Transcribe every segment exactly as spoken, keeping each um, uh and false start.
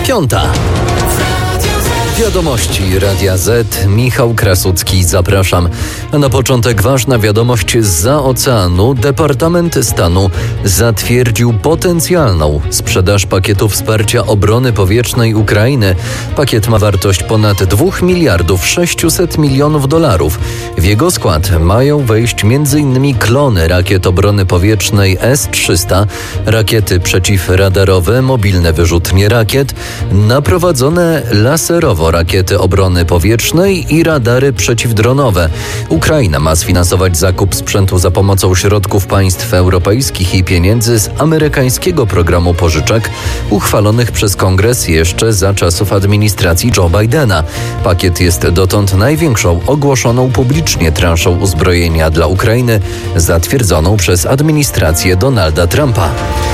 Piąta. Wiadomości Radia Z. Michał Krasucki, zapraszam. A na początek ważna wiadomość zza oceanu. Departament Stanu zatwierdził potencjalną sprzedaż pakietu wsparcia obrony powietrznej Ukrainy. Pakiet ma wartość ponad dwa miliardy sześćset milionów dolarów. W jego skład mają wejść m.in. klony rakiet obrony powietrznej S trzysta, rakiety przeciwradarowe, mobilne wyrzutnie rakiet, naprowadzone laserowo rakiety obrony powietrznej i radary przeciwdronowe. Ukraina ma sfinansować zakup sprzętu za pomocą środków państw europejskich i pieniędzy z amerykańskiego programu pożyczek uchwalonych przez Kongres jeszcze za czasów administracji Joe Bidena. Pakiet jest dotąd największą ogłoszoną publicznie transzą uzbrojenia dla Ukrainy, zatwierdzoną przez administrację Donalda Trumpa.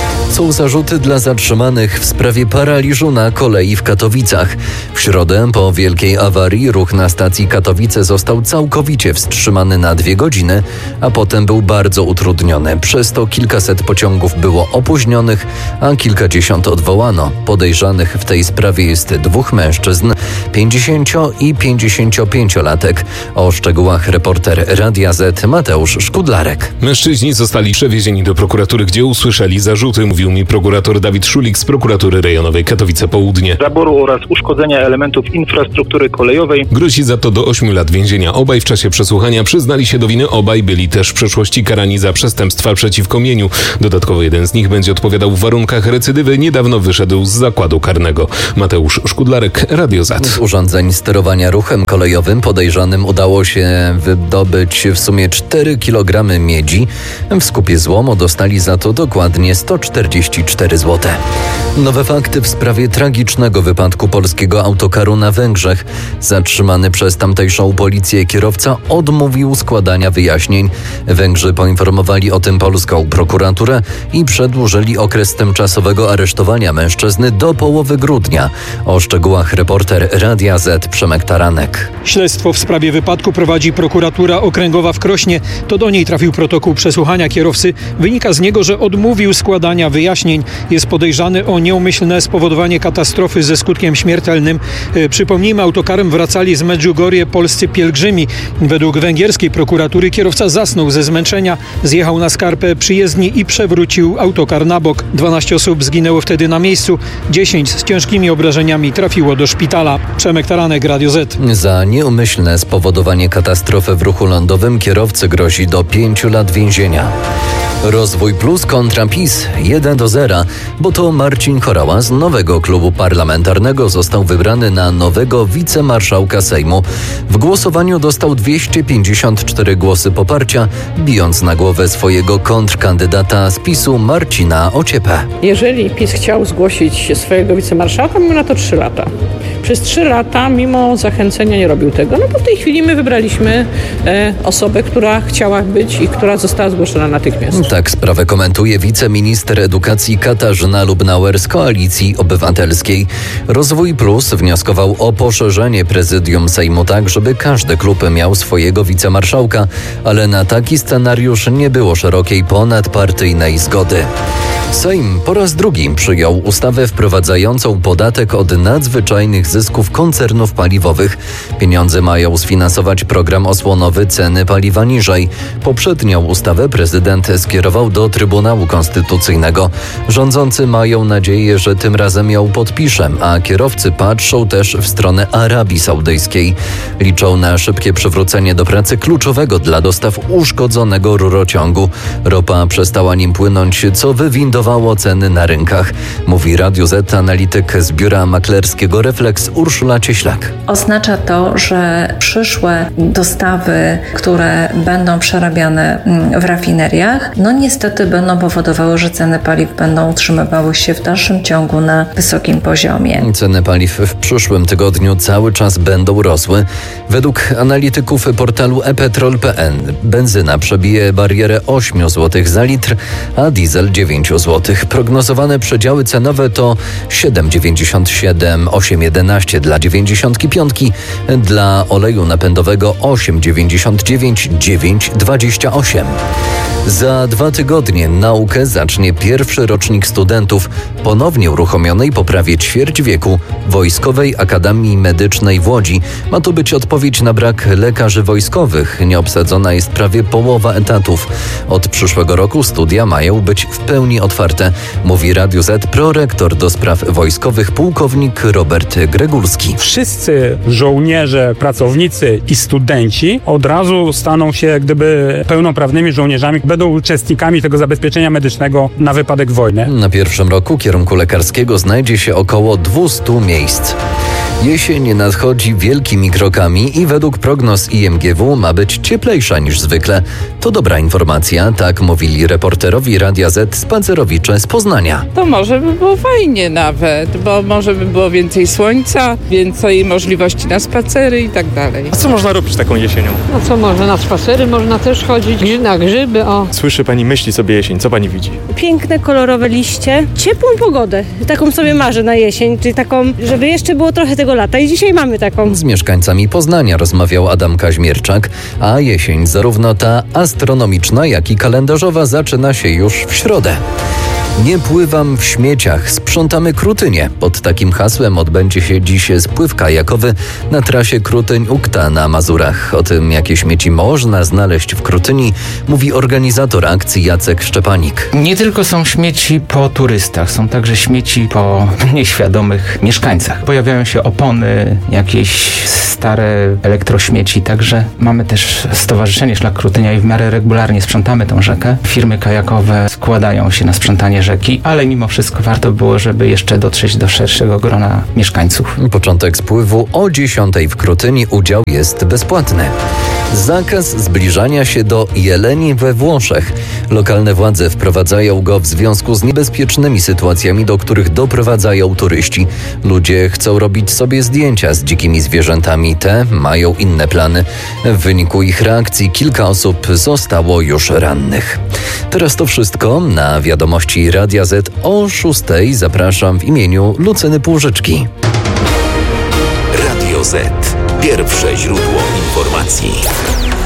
Są zarzuty dla zatrzymanych w sprawie paraliżu na kolei w Katowicach. W środę po wielkiej awarii ruch na stacji Katowice został całkowicie wstrzymany na dwie godziny, a potem był bardzo utrudniony. Przez to kilkaset pociągów było opóźnionych, a kilkadziesiąt odwołano. Podejrzanych w tej sprawie jest dwóch mężczyzn, pięćdziesięcio- i pięćdziesięciopięciolatek. O szczegółach reporter Radia Z Mateusz Szkudlarek. Mężczyźni zostali przewiezieni do prokuratury, gdzie usłyszeli zarzuty, mówił mi prokurator Dawid Szulik z prokuratury rejonowej Katowice Południe. Zaboru oraz uszkodzenia elementów infrastruktury kolejowej. Grozi za to do ośmiu lat więzienia. Obaj w czasie przesłuchania przyznali się do winy. Obaj byli też w przeszłości karani za przestępstwa przeciwko mieniu. Dodatkowo jeden z nich będzie odpowiadał w warunkach recydywy. Niedawno wyszedł z zakładu karnego. Mateusz Szkudlarek, Radio Z. Z urządzeń sterowania ruchem kolejowym podejrzanym udało się wydobyć w sumie cztery kilogramy miedzi. W skupie złomu dostali za to dokładnie sto czterdzieści cztery złote. Nowe fakty w sprawie tragicznego wypadku polskiego autokaru na Węgrzech. Zatrzymany przez tamtejszą policję kierowca odmówił składania wyjaśnień. Węgrzy poinformowali o tym polską prokuraturę i przedłużyli okres tymczasowego aresztowania mężczyzny do połowy grudnia. O szczegółach reporter Radia Z Przemek Taranek. Śledztwo w sprawie wypadku prowadzi prokuratura okręgowa w Krośnie. To do niej trafił protokół przesłuchania kierowcy. Wynika z niego, że odmówił składania wyjaśnień. Jest podejrzany o nieumyślne spowodowanie katastrofy ze skutkiem śmiertelnym. Przypomnijmy, autokarem wracali z Medjugorje polscy pielgrzymi. Według węgierskiej prokuratury kierowca zasnął ze zmęczenia, zjechał na skarpę przyjezdni i przewrócił autokar na bok. dwanaście osób zginęło wtedy na miejscu, dziesięć z ciężkimi obrażeniami trafiło do szpitala. Przemek Taranek, Radio Z. Za nieumyślne spowodowanie katastrofy w ruchu lądowym kierowcy grozi do pięciu lat więzienia. Rozwój Plus kontra PiS jeden do zera, bo to Marcin Horała z nowego klubu parlamentarnego został wybrany na nowego wicemarszałka Sejmu. W głosowaniu dostał dwieście pięćdziesiąt cztery głosy poparcia, bijąc na głowę swojego kontrkandydata z PiSu Marcina Ociepę. Jeżeli PiS chciał zgłosić swojego wicemarszałka, miał na to trzy lata. Przez trzy lata, mimo zachęcenia, nie robił tego. No bo w tej chwili my wybraliśmy e, osobę, która chciała być i która została zgłoszona natychmiast. Tak sprawę komentuje wiceminister edukacji Katarzyna Lubnauer z Koalicji Obywatelskiej. Rozwój Plus wnioskował o poszerzenie prezydium Sejmu tak, żeby każdy klub miał swojego wicemarszałka, ale na taki scenariusz nie było szerokiej ponadpartyjnej zgody. Sejm po raz drugi przyjął ustawę wprowadzającą podatek od nadzwyczajnych zysków koncernów paliwowych. Pieniądze mają sfinansować program osłonowy Ceny paliwa niżej. Poprzednią ustawę prezydent skierował do Trybunału Konstytucyjnego. Rządzący mają nadzieję, że tym razem ją podpisze, a kierowcy patrzą też w stronę Arabii Saudyjskiej. Liczą na szybkie przywrócenie do pracy kluczowego dla dostaw uszkodzonego rurociągu. Ropa przestała nim płynąć, co wywindowało ceny na rynkach, mówi Radio Z analityk z biura maklerskiego Reflex Urszula Cieślak. Oznacza to, że przyszłe dostawy, które będą przerabiane w rafineriach, no niestety będą powodowały, że ceny paliw będą utrzymywały się w dalszym ciągu na wysokim poziomie. Ceny paliw w przyszłym tygodniu cały czas będą rosły. Według analityków portalu e petrol kropka pe en benzyna przebije barierę osiem złotych za litr, a diesel dziewięć złotych. Prognozowane przedziały cenowe to siedem dziewięćdziesiąt siedem, osiem jedenaście dla dziewięćdziesiątki piątki, dla oleju napędowego osiem dziewięćdziesiąt dziewięć, dziewięć dwadzieścia osiem. Za dwa tygodnie naukę zacznie pierwszy rocznik studentów ponownie uruchomionej po prawie ćwierć wieku Wojskowej Akademii Medycznej w Łodzi. Ma to być odpowiedź na brak lekarzy wojskowych. Nieobsadzona jest prawie połowa etatów. Od przyszłego roku studia mają być w pełni otwarte, mówi Radiu Z prorektor do spraw wojskowych pułkownik Robert Gregulski. Wszyscy żołnierze, pracownicy i studenci od razu staną się jak gdyby pełnoprawnymi żołnierzami, będą uczestnikami tego zabezpieczenia medycznego na wypadek wojny. Na pierwszym roku kierunku lekarskiego znajdzie się około dwieście miejsc. Jesień nadchodzi wielkimi krokami i według prognoz I M G W ma być cieplejsza niż zwykle. To dobra informacja, tak mówili reporterowi Radia Z spacerowicze z Poznania. To może by było fajnie nawet, bo może by było więcej słońca, więcej możliwości na spacery i tak dalej. A co można robić taką jesienią? No co można? Na spacery można też chodzić, na grzyby, o. Słyszy pani myśli sobie jesień, co pani widzi? Piękne, kolorowe liście, ciepłą pogodę. Taką sobie marzę na jesień, czyli taką, żeby jeszcze było trochę tego lata i dzisiaj mamy taką. Z mieszkańcami Poznania rozmawiał Adam Kaźmierczak, a jesień zarówno ta astronomiczna, jak i kalendarzowa zaczyna się już w środę. Nie pływam w śmieciach, sprzątamy Krutynię. Pod takim hasłem odbędzie się dziś spływ kajakowy na trasie Krutyń-Ukta na Mazurach. O tym, jakie śmieci można znaleźć w Krutyni, mówi organizator akcji Jacek Szczepanik. Nie tylko są śmieci po turystach, są także śmieci po nieświadomych mieszkańcach. Pojawiają się opony, jakieś stare elektrośmieci, także mamy też Stowarzyszenie Szlak Krutynia i w miarę regularnie sprzątamy tą rzekę. Firmy kajakowe składają się na sprzątanie rzeki, ale mimo wszystko warto było, żeby jeszcze dotrzeć do szerszego grona mieszkańców. Początek spływu o dziesiątej w Krutyni, udział jest bezpłatny. Zakaz zbliżania się do jeleni we Włoszech. Lokalne władze wprowadzają go w związku z niebezpiecznymi sytuacjami, do których doprowadzają turyści. Ludzie chcą robić sobie zdjęcia z dzikimi zwierzętami, te mają inne plany. W wyniku ich reakcji kilka osób zostało już rannych. Teraz to wszystko. Na wiadomości Radia Z o szóstej zapraszam w imieniu Lucyny Półżyczki. Radio Z. Pierwsze źródło informacji.